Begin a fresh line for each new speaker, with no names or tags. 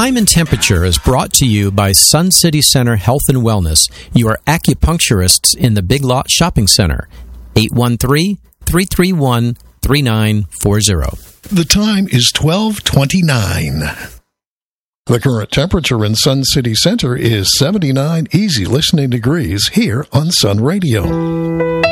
Time and Temperature is brought to you by Sun City Center Health and Wellness, your acupuncturists in the Big Lot Shopping Center. 813-331-3940.
The time is 12:29. The current temperature in Sun City Center is 79 easy listening degrees here on Sun Radio.